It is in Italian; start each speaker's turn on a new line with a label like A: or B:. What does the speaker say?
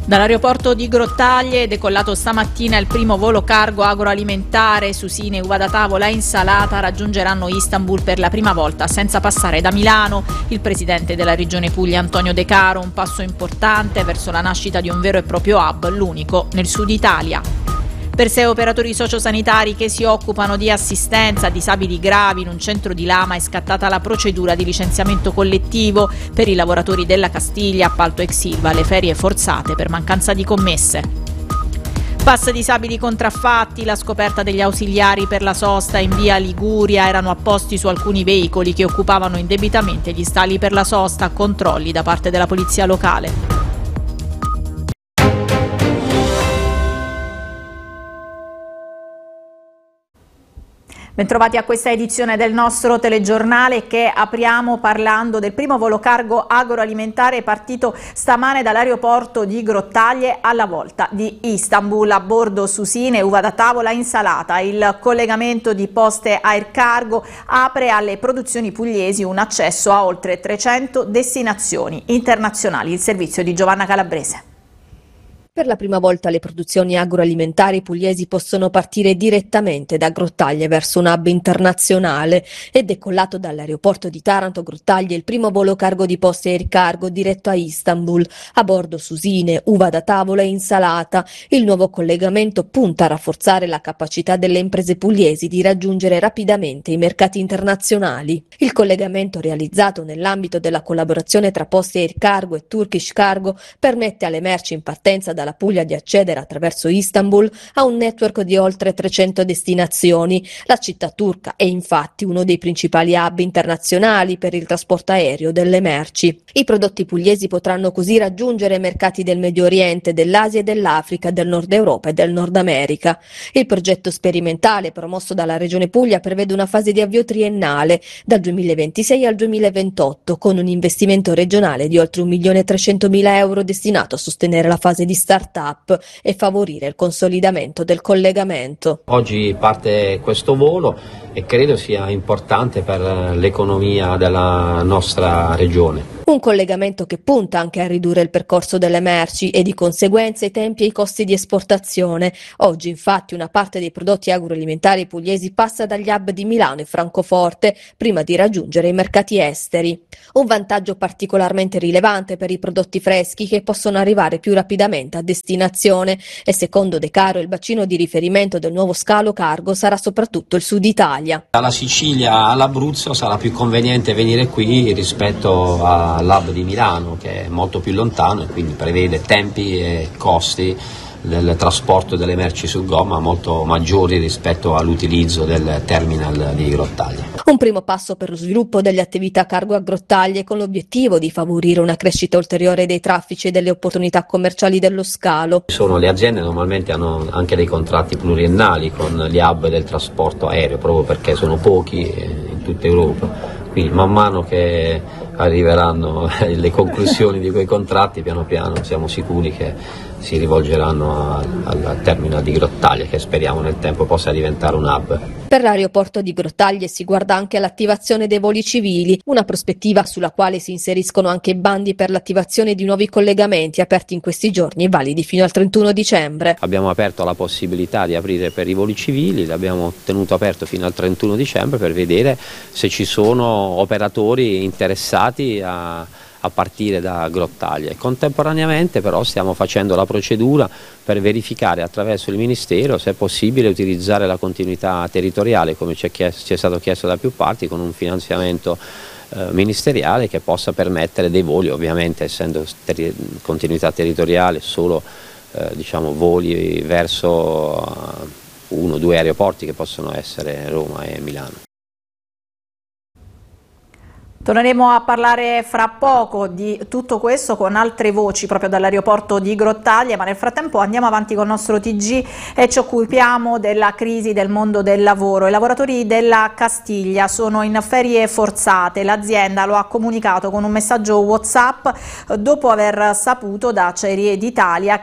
A: Dall'aeroporto di Grottaglie è decollato stamattina il primo volo cargo agroalimentare. Susine, uva da tavola e insalata raggiungeranno Istanbul per la prima volta senza passare da Milano. Il presidente della regione Puglia Antonio De Caro, un passo importante verso la nascita di un vero e proprio hub, l'unico nel sud Italia. Per 6 operatori sociosanitari che si occupano di assistenza a disabili gravi in un centro di Lama è scattata la procedura di licenziamento collettivo. Per i lavoratori della Castiglia, appalto ex Ilva, le ferie forzate per mancanza di commesse. Pass disabili contraffatti, la scoperta degli ausiliari per la sosta in via Liguria, erano apposti su alcuni veicoli che occupavano indebitamente gli stalli per la sosta, controlli da parte della polizia locale. Bentrovati a questa edizione del nostro telegiornale che apriamo parlando del primo volo cargo agroalimentare partito stamane dall'aeroporto di Grottaglie alla volta di Istanbul. A bordo Susine, uva da tavola, insalata. Il collegamento di Poste Air Cargo apre alle produzioni pugliesi un accesso a oltre 300 destinazioni internazionali. Il servizio di Giovanna Calabrese.
B: Per la prima volta le produzioni agroalimentari pugliesi possono partire direttamente da Grottaglie verso un hub internazionale. È decollato dall'aeroporto di Taranto Grottaglie il primo volo cargo di Poste Air Cargo diretto a Istanbul. A bordo Susine, uva da tavola e insalata. Il nuovo collegamento punta a rafforzare la capacità delle imprese pugliesi di raggiungere rapidamente i mercati internazionali. Il collegamento, realizzato nell'ambito della collaborazione tra Poste Air Cargo e Turkish Cargo, permette alle merci in partenza dalla Puglia di accedere attraverso Istanbul a un network di oltre 300 destinazioni. La città turca è infatti uno dei principali hub internazionali per il trasporto aereo delle merci. I prodotti pugliesi potranno così raggiungere mercati del Medio Oriente, dell'Asia e dell'Africa, del Nord Europa e del Nord America. Il progetto sperimentale promosso dalla Regione Puglia prevede una fase di avvio triennale dal 2026 al 2028 con un investimento regionale di oltre 1.300.000 euro destinato a sostenere la fase di start-up e favorire il consolidamento del collegamento.
C: Oggi parte questo volo e credo sia importante per l'economia della nostra regione.
B: Un collegamento che punta anche a ridurre il percorso delle merci e di conseguenza i tempi e i costi di esportazione. Oggi infatti una parte dei prodotti agroalimentari pugliesi passa dagli hub di Milano e Francoforte prima di raggiungere i mercati esteri. Un vantaggio particolarmente rilevante per i prodotti freschi che possono arrivare più rapidamente a destinazione e secondo De Caro il bacino di riferimento del nuovo scalo cargo sarà soprattutto il sud Italia.
C: Dalla Sicilia all'Abruzzo sarà più conveniente venire qui rispetto all'hub di Milano che è molto più lontano e quindi prevede tempi e costi del trasporto delle merci su gomma molto maggiori rispetto all'utilizzo del terminal di Grottaglie.
B: Un primo passo per lo sviluppo delle attività cargo a Grottaglie con l'obiettivo di favorire una crescita ulteriore dei traffici e delle opportunità commerciali dello scalo.
C: Le aziende normalmente hanno anche dei contratti pluriennali con gli hub del trasporto aereo proprio perché sono pochi in tutta Europa. Quindi man mano che arriveranno le conclusioni di quei contratti, piano piano siamo sicuri che si rivolgeranno al terminal di Grottaglie che speriamo nel tempo possa diventare un hub.
B: Per l'aeroporto di Grottaglie si guarda anche all'attivazione dei voli civili, una prospettiva sulla quale si inseriscono anche i bandi per l'attivazione di nuovi collegamenti aperti in questi giorni e validi fino al 31 dicembre.
C: Abbiamo aperto la possibilità di aprire per i voli civili, l'abbiamo tenuto aperto fino al 31 dicembre per vedere se ci sono operatori interessati a partire da Grottaglie. Contemporaneamente però stiamo facendo la procedura per verificare attraverso il Ministero se è possibile utilizzare la continuità territoriale come ci è stato chiesto da più parti con un finanziamento ministeriale che possa permettere dei voli, ovviamente essendo continuità territoriale solo voli verso 1 o 2 aeroporti che possono essere Roma e Milano.
A: Torneremo a parlare fra poco di tutto questo con altre voci proprio dall'aeroporto di Grottaglie, ma nel frattempo andiamo avanti con il nostro TG e ci occupiamo della crisi del mondo del lavoro. I lavoratori della Castiglia sono in ferie forzate, l'azienda lo ha comunicato con un messaggio WhatsApp dopo aver saputo da Acciaierie d'Italia